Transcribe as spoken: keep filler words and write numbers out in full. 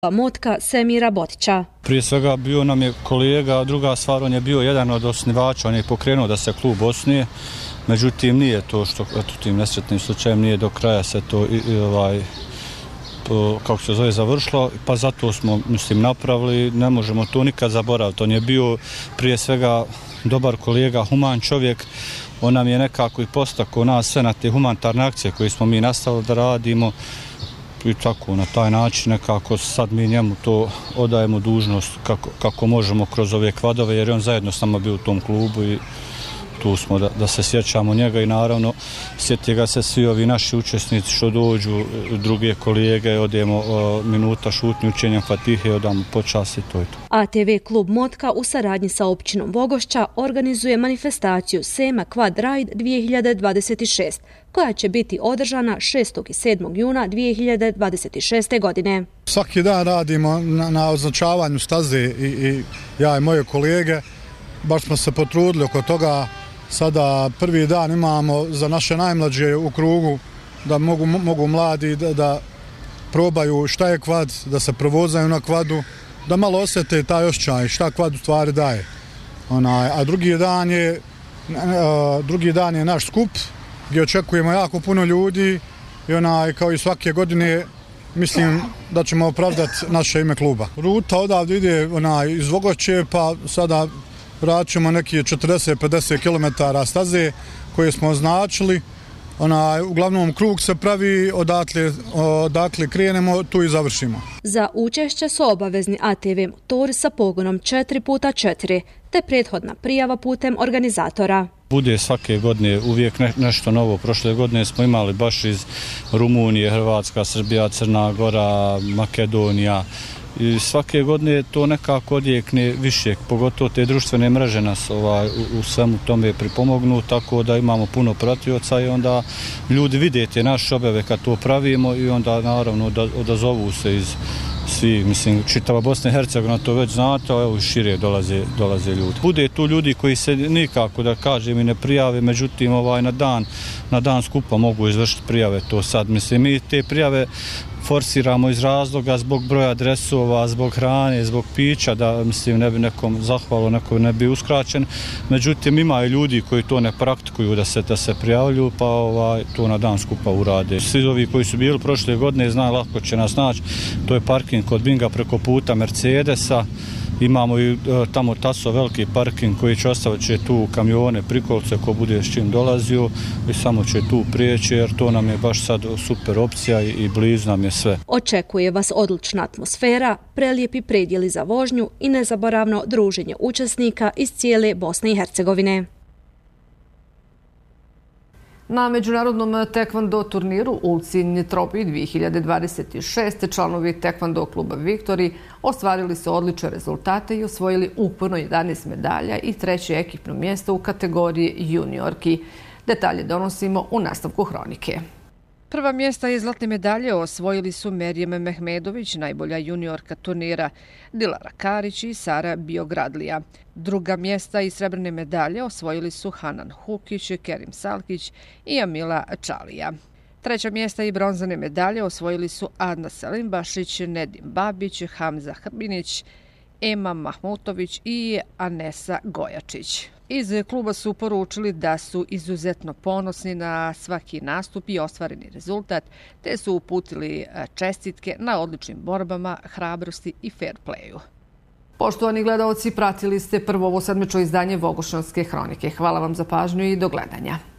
Motka Semira Botića. Prije svega bio nam je kolega, druga stvar, on je bio jedan od osnivača, on je pokrenuo da se klub osnuje, međutim nije to što eto, tim nesretnim slučajem nije do kraja se to i, ovaj, to, kako se zove, završilo, pa zato smo, mislim, napravili, ne možemo to nikad zaboraviti. On je bio prije svega dobar kolega, human čovjek, on nam je nekako i postakao nas sve na te humanitarne akcije koje smo mi nastavili da radimo i tako na taj način nekako sad mi njemu to odajemo dužnost kako, kako možemo kroz ove kvadove, jer je on zajedno s nama bio u tom klubu i tu smo da, da se sjećamo njega i naravno sjeti ga se svi ovi naši učesnici što dođu, druge kolege, odemo o, minuta šutnje učenjem Fatihe, odamo počast i to je to. A T V klub Motka u saradnji sa općinom Vogošća organizuje manifestaciju Sema Quad Ride dvije hiljade dvadeset šest, koja će biti održana šestog i sedmog juna dvije hiljade dvadeset šeste. godine. Svaki dan radimo na, na označavanju staze i, i ja i moje kolege, baš smo se potrudili oko toga. Sada prvi dan imamo za naše najmlađe u krugu da mogu, mogu mladi da, da probaju šta je kvad, da se provozaju na kvadu, da malo osjete taj osjećaj šta kvad u stvari daje. Onaj, a drugi dan je a, drugi dan je naš skup gdje očekujemo jako puno ljudi i onaj, kao i svake godine mislim da ćemo opravdati naše ime kluba. Ruta odavde ide onaj, iz Vogošće pa sada radit ćemo neki četrdeset do pedeset kilometara staze koje smo označili. Onaj, uglavnom krug se pravi, odatle, odakle krenemo, tu i završimo. Za učešće su obavezni A T V motori sa pogonom četiri puta četiri, te prethodna prijava putem organizatora. Bude svake godine uvijek ne, nešto novo. Prošle godine smo imali baš iz Rumunije, Hrvatska, Srbija, Crna Gora, Makedonija. I svake godine to nekako odjekne više, pogotovo te društvene mreže nas ovaj, u, u svemu tome pripomognu, tako da imamo puno pratioca i onda ljudi vide te naše objave kad to pravimo i onda naravno da odazovu se iz svi, mislim, čitava Bosna i Hercegovina to već znate, a evo i šire dolaze, dolaze ljudi. Bude tu ljudi koji se nikako, da kažem, i ne prijave, međutim ovaj, na dan, na dan skupa mogu izvršiti prijave to sad. Mislim, mi te prijave forsiramo iz razloga zbog broja adresova, zbog hrane, zbog pića, da mislim ne bi nekom zahvalo, neko ne bi uskraćen. Međutim, ima i ljudi koji to ne praktikuju da se, da se prijavljuju, pa ovaj, to na dan skupa urade. Svi ovi koji su bili prošle godine znaju lako će nas naći. To je parking kod Binga preko puta Mercedesa. Imamo i tamo taso veliki parking koji će ostaviti će tu kamione, prikolce ko bude s čim dolazio i samo će tu prijeći jer to nam je baš sad super opcija i, i blizu nam je sve. Očekuje vas odlična atmosfera, prelijepi predjeli za vožnju i nezaboravno druženje učesnika iz cijele Bosne i Hercegovine. Na međunarodnom tekvando turniru Ulcinj Trophy dvije hiljade dvadeset šest članovi tekvando kluba Viktori ostvarili su odlične rezultate i osvojili ukupno jedanaest medalja i treće ekipno mjesto u kategoriji juniorki. Detalje donosimo u nastavku hronike. Prva mjesta i zlatne medalje osvojili su Merijem Mehmedović, najbolja juniorka turnira, Dilara Karić i Sara Biogradlija. Druga mjesta i srebrne medalje osvojili su Hanan Hukić, Kerim Salkić i Amila Čalija. Treća mjesta i bronzane medalje osvojili su Adna Selimbašić, Nedim Babić, Hamza Hrbinić, Ema Mahmutović i Anesa Gojačić. Iz kluba su poručili da su izuzetno ponosni na svaki nastup i ostvareni rezultat, te su uputili čestitke na odličnim borbama, hrabrosti i fair playu. Poštovani gledaoci, pratili ste prvo ovo sedmično izdanje Vogošćanske hronike. Hvala vam za pažnju i do gledanja.